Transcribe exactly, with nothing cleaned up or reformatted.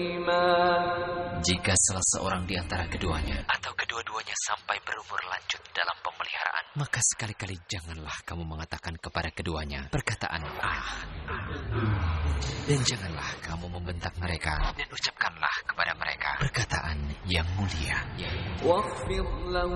Jika salah seorang di antara keduanya atau kedua-duanya sampai berumur lanjut dalam pemeliharaan, maka sekali-kali janganlah kamu mengatakan kepada keduanya perkataan ah. Dan janganlah kamu membentak mereka, dan ucapkanlah kepada mereka perkataan yang mulia.